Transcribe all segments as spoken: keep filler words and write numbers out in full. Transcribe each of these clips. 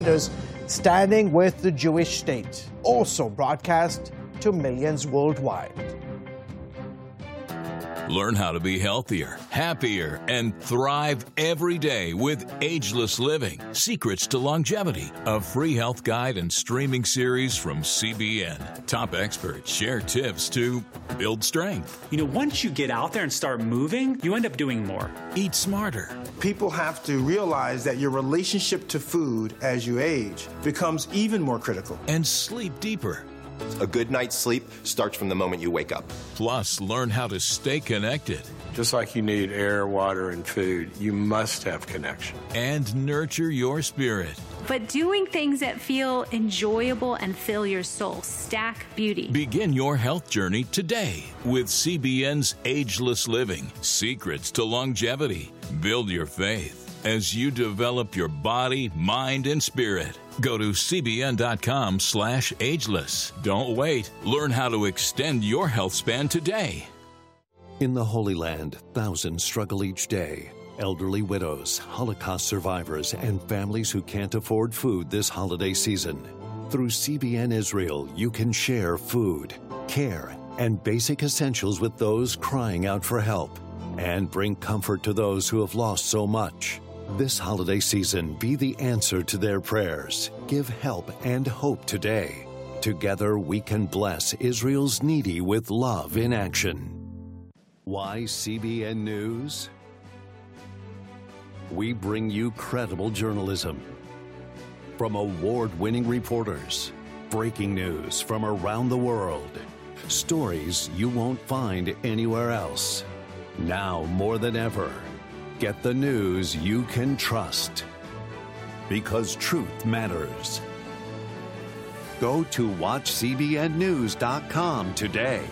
standing with the Jewish state, also broadcast to millions worldwide. Learn how to be healthier, happier, and thrive every day with Ageless Living, Secrets to Longevity, a free health guide and streaming series from C B N. Top experts share tips to build strength. You know, once you get out there and start moving, you end up doing more. Eat smarter. People have to realize that your relationship to food as you age becomes even more critical. And sleep deeper. A good night's sleep starts from the moment you wake up. Plus, learn how to stay connected. Just like you need air, water, and food, you must have connection. And nurture your spirit. But doing things that feel enjoyable and fill your soul. Stack Beauty. Begin your health journey today with C B N's Ageless Living, Secrets to Longevity. Build your faith as you develop your body, mind, and spirit. Go to cbn.com slash ageless. Don't wait. Learn how to extend your health span today. In the Holy Land, thousands struggle each day. Elderly widows, Holocaust survivors, and families who can't afford food this holiday season. Through C B N Israel, you can share food, care, and basic essentials with those crying out for help, and bring comfort to those who have lost so much. This holiday season, be the answer to their prayers. Give help and hope today. Together, we can bless Israel's needy with love in action. Why C B N News? We bring you credible journalism from award-winning reporters, breaking news from around the world, stories you won't find anywhere else. Now more than ever, get the news you can trust, because truth matters. Go to watch c b n news dot com today.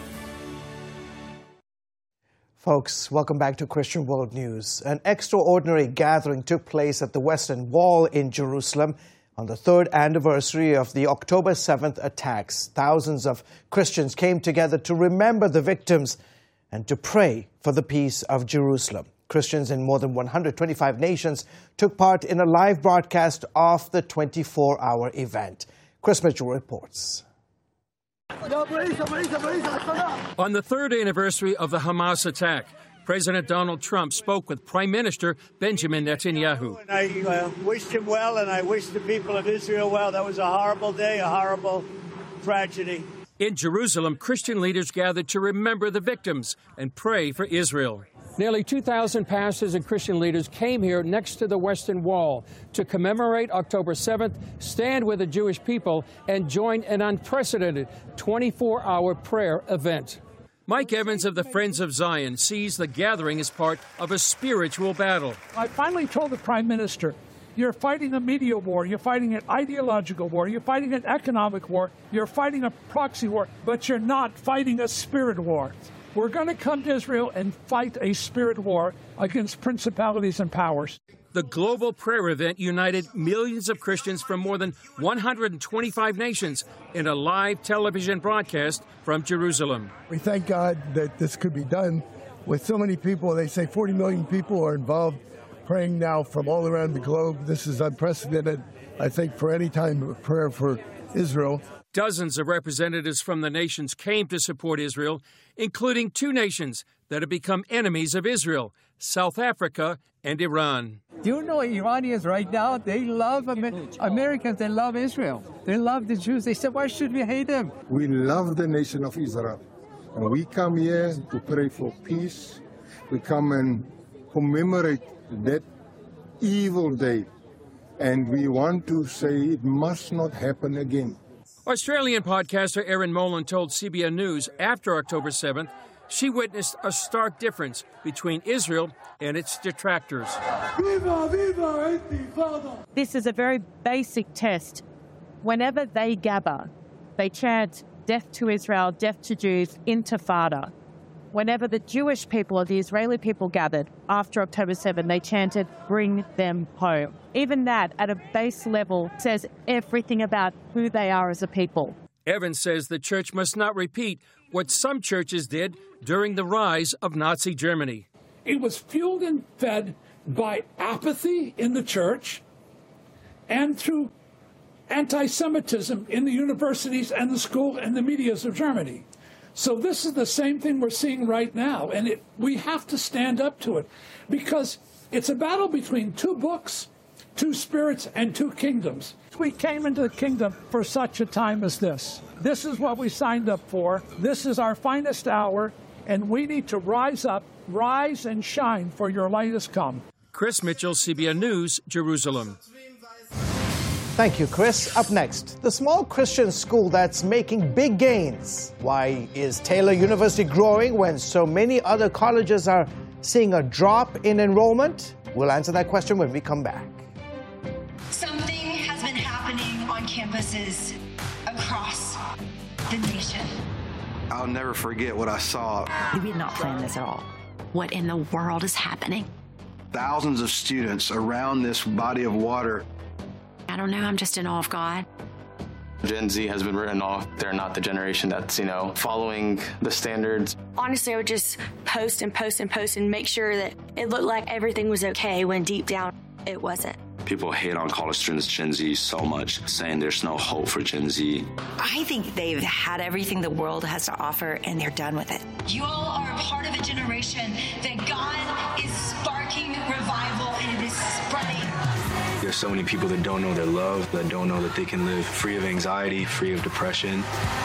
Folks, welcome back to Christian World News. An extraordinary gathering took place at the Western Wall in Jerusalem on the third anniversary of the October seventh attacks. Thousands of Christians came together to remember the victims and to pray for the peace of Jerusalem. Christians in more than one hundred twenty-five nations took part in a live broadcast of the twenty-four hour event. Chris Mitchell reports. On the third anniversary of the Hamas attack, President Donald Trump spoke with Prime Minister Benjamin Netanyahu. And I uh, wished him well, and I wished the people of Israel well. That was a horrible day, a horrible tragedy. In Jerusalem, Christian leaders gathered to remember the victims and pray for Israel. Nearly two thousand pastors and Christian leaders came here next to the Western Wall to commemorate October seventh, stand with the Jewish people, and join an unprecedented twenty-four hour prayer event. Mike Evans of the Friends of Zion sees the gathering as part of a spiritual battle. I finally told the Prime Minister, you're fighting a media war, you're fighting an ideological war, you're fighting an economic war, you're fighting a proxy war, but you're not fighting a spirit war. We're going to come to Israel and fight a spirit war against principalities and powers. The global prayer event united millions of Christians from more than one hundred twenty-five nations in a live television broadcast from Jerusalem. We thank God that this could be done with so many people. They say forty million people are involved praying now from all around the globe. This is unprecedented, I think, for any time of prayer for Israel. Dozens of representatives from the nations came to support Israel, including two nations that have become enemies of Israel, South Africa and Iran. Do you know Iranians right now, they love Amer- Americans, they love Israel. They love the Jews. They said, why should we hate them? We love the nation of Israel. And we come here to pray for peace. We come and commemorate that evil day. And we want to say it must not happen again. Australian podcaster Erin Molan told C B N News after October seventh she witnessed a stark difference between Israel and its detractors. Viva, viva, Intifada! This is a very basic test. Whenever they gather, they chant death to Israel, death to Jews, Intifada. Whenever the Jewish people or the Israeli people gathered after October seventh, they chanted, bring them home. Even that, at a base level, says everything about who they are as a people. Evans says the church must not repeat what some churches did during the rise of Nazi Germany. It was fueled and fed by apathy in the church and through anti-Semitism in the universities and the school and the medias of Germany. So this is the same thing we're seeing right now, and it, we have to stand up to it, because it's a battle between two books, two spirits, and two kingdoms. We came into the kingdom for such a time as this. This is what we signed up for. This is our finest hour, and we need to rise up, rise and shine, for your light has come. Chris Mitchell, C B N News, Jerusalem. Thank you, Chris. Up next, the small Christian school that's making big gains. Why is Taylor University growing when so many other colleges are seeing a drop in enrollment? We'll answer that question when we come back. Something has been happening on campuses across the nation. I'll never forget what I saw. We did not plan this at all. What in the world is happening? Thousands of students around this body of water. I don't know, I'm just in awe of God. Gen Z has been written off. They're not the generation that's, you know, following the standards. Honestly, I would just post and post and post and make sure that it looked like everything was okay when deep down it wasn't. People hate on college students, Gen Z, so much, saying there's no hope for Gen Z. I think they've had everything the world has to offer, and they're done with it. You all are a part of a generation that God is sparking revival, and it is spreading. There's so many people that don't know their love, that don't know that they can live free of anxiety, free of depression.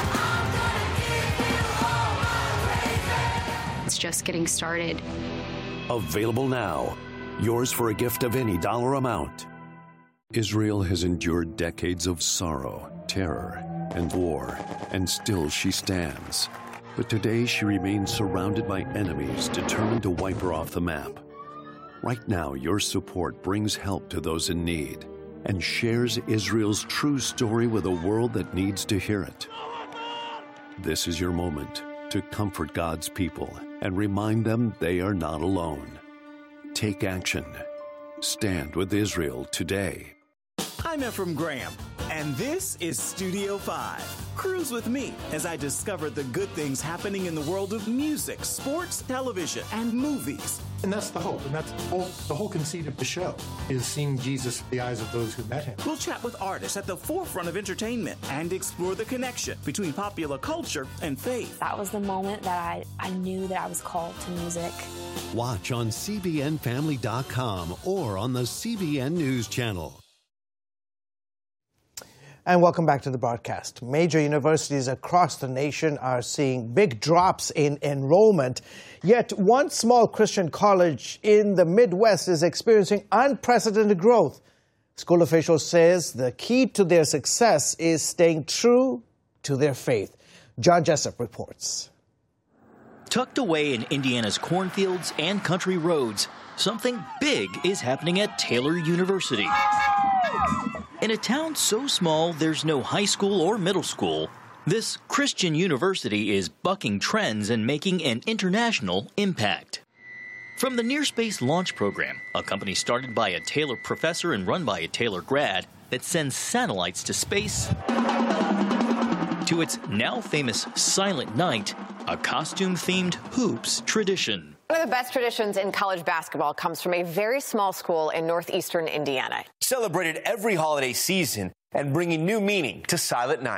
It's just getting started. Available now. Yours for a gift of any dollar amount. Israel has endured decades of sorrow, terror, and war, and still she stands. But today she remains surrounded by enemies determined to wipe her off the map. Right now, your support brings help to those in need and shares Israel's true story with a world that needs to hear it. This is your moment to comfort God's people and remind them they are not alone. Take action. Stand with Israel today. I'm Ephraim Graham, and this is Studio five. Cruise with me as I discover the good things happening in the world of music, sports, television, and movies. And that's the hope, and that's whole, the whole conceit of the show, is seeing Jesus through the eyes of those who met him. We'll chat with artists at the forefront of entertainment and explore the connection between popular culture and faith. That was the moment that I, I knew that I was called to music. Watch on C B N Family dot com or on the C B N News Channel. And welcome back to the broadcast. Major universities across the nation are seeing big drops in enrollment. Yet one small Christian college in the Midwest is experiencing unprecedented growth. School officials says the key to their success is staying true to their faith. John Jessup reports. Tucked away in Indiana's cornfields and country roads, something big is happening at Taylor University. In a town so small there's no high school or middle school, this Christian university is bucking trends and making an international impact. From the Near Space Launch Program, a company started by a Taylor professor and run by a Taylor grad that sends satellites to space, to its now famous Silent Night, a costume-themed hoops tradition. One of the best traditions in college basketball comes from a very small school in northeastern Indiana. Celebrated every holiday season and bringing new meaning to Silent Night.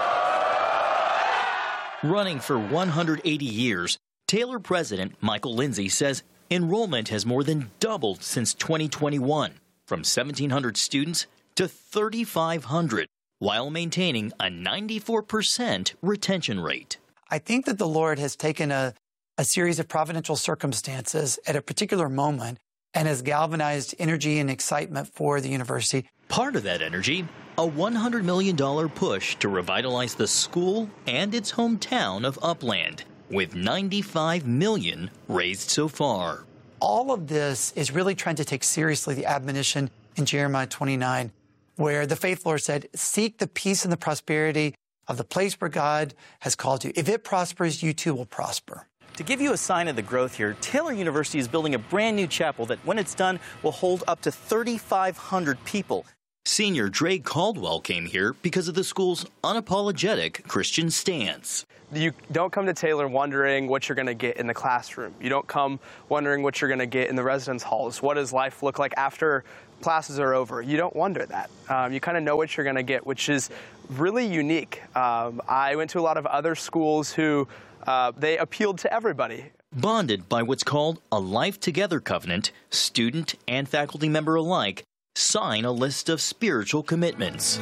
Running for one hundred eighty years, Taylor president Michael Lindsay says enrollment has more than doubled since twenty twenty-one, from seventeen hundred students to thirty-five hundred, while maintaining a ninety-four percent retention rate. I think that the Lord has taken a, a series of providential circumstances at a particular moment and has galvanized energy and excitement for the university. Part of that energy, a one hundred million dollars push to revitalize the school and its hometown of Upland, with ninety-five million dollars raised so far. All of this is really trying to take seriously the admonition in Jeremiah twenty-nine, where the faithful Lord said, seek the peace and the prosperity of the place where God has called you. If it prospers, you too will prosper. To give you a sign of the growth here, Taylor University is building a brand new chapel that, when it's done, will hold up to thirty-five hundred people. Senior Dre Caldwell came here because of the school's unapologetic Christian stance. You don't come to Taylor wondering what you're going to get in the classroom. You don't come wondering what you're going to get in the residence halls. What does life look like after classes are over? You don't wonder that. Um, you kind of know what you're going to get, which is really unique. Um, I went to a lot of other schools who uh, they appealed to everybody. Bonded by what's called a Life Together covenant, student and faculty member alike sign a list of spiritual commitments.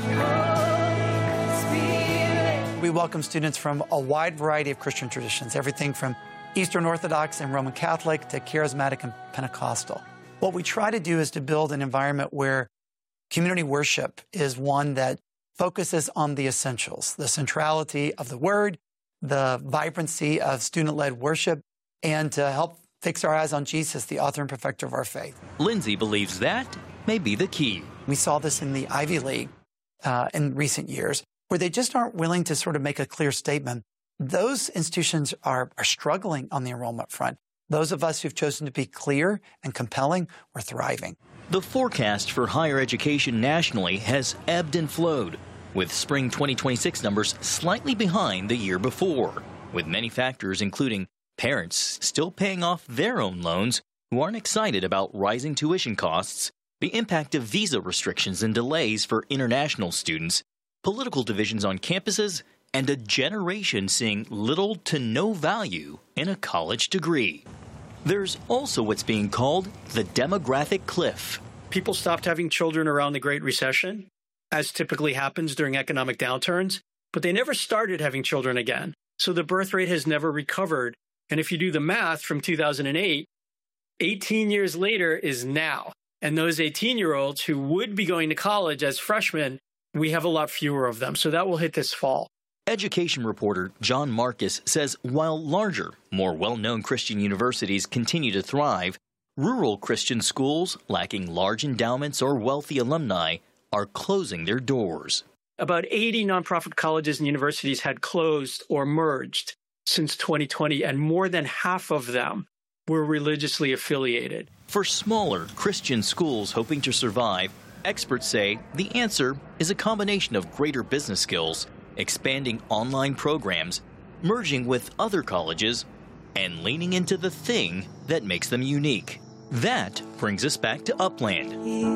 We welcome students from a wide variety of Christian traditions, everything from Eastern Orthodox and Roman Catholic to Charismatic and Pentecostal. What we try to do is to build an environment where community worship is one that focuses on the essentials, the centrality of the Word, the vibrancy of student-led worship, and to help fix our eyes on Jesus, the author and perfecter of our faith. Lindsay believes that may be the key. We saw this in the Ivy League uh, in recent years, where they just aren't willing to sort of make a clear statement. Those institutions are, are struggling on the enrollment front. Those of us who've chosen to be clear and compelling, we're thriving. The forecast for higher education nationally has ebbed and flowed, with spring twenty twenty-six numbers slightly behind the year before, with many factors including parents still paying off their own loans who aren't excited about rising tuition costs, the impact of visa restrictions and delays for international students, political divisions on campuses, and a generation seeing little to no value in a college degree. There's also what's being called the demographic cliff. People stopped having children around the Great Recession, as typically happens during economic downturns, but they never started having children again. So the birth rate has never recovered. And if you do the math from two thousand eight, eighteen years later is now. And those eighteen-year-olds who would be going to college as freshmen, we have a lot fewer of them. So that will hit this fall. Education reporter John Marcus says while larger, more well-known Christian universities continue to thrive, rural Christian schools lacking large endowments or wealthy alumni are closing their doors. About eighty nonprofit colleges and universities had closed or merged since twenty twenty, and more than half of them were religiously affiliated. For smaller Christian schools hoping to survive, experts say the answer is a combination of greater business skills, expanding online programs, merging with other colleges, and leaning into the thing that makes them unique. That brings us back to Upland,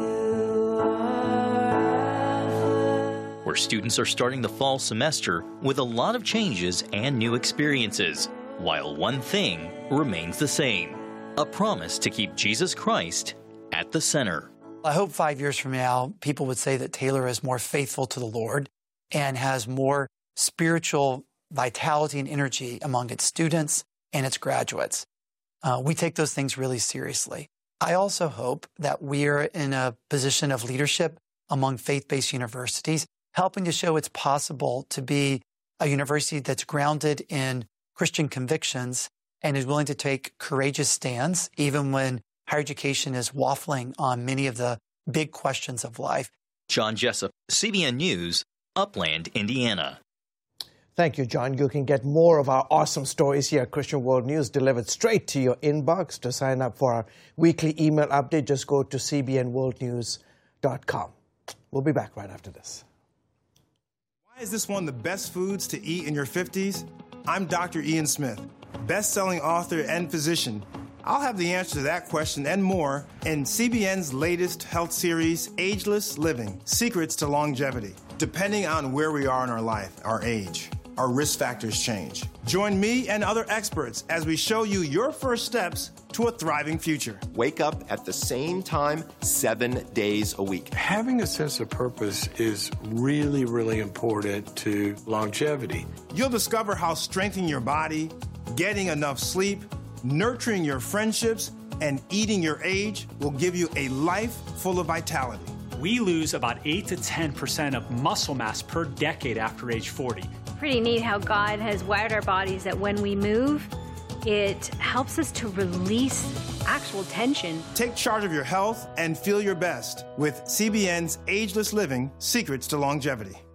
where students are starting the fall semester with a lot of changes and new experiences, while one thing remains the same: a promise to keep Jesus Christ at the center. I hope five years from now, people would say that Taylor is more faithful to the Lord and has more spiritual vitality and energy among its students and its graduates. Uh, we take those things really seriously. I also hope that we're in a position of leadership among faith-based universities, helping to show it's possible to be a university that's grounded in Christian convictions and is willing to take courageous stands, even when higher education is waffling on many of the big questions of life. John Jessup, C B N News, Upland, Indiana. Thank you, John. You can get more of our awesome stories here at Christian World News delivered straight to your inbox. To sign up for our weekly email update, just go to c b n world news dot com. We'll be back right after this. Why is this one of the best foods to eat in your fifties? I'm Doctor Ian Smith, best-selling author and physician. I'll have the answer to that question and more in C B N's latest health series, Ageless Living: Secrets to Longevity. Depending on where we are in our life, our age, our risk factors change. Join me and other experts as we show you your first steps to a thriving future. Wake up at the same time, seven days a week. Having a sense of purpose is really, really important to longevity. You'll discover how strengthening your body, getting enough sleep, nurturing your friendships, and eating your age will give you a life full of vitality. We lose about eight to ten percent of muscle mass per decade after age forty. Pretty neat how God has wired our bodies that when we move, it helps us to release actual tension. Take charge of your health and feel your best with C B N's Ageless Living: Secrets to Longevity.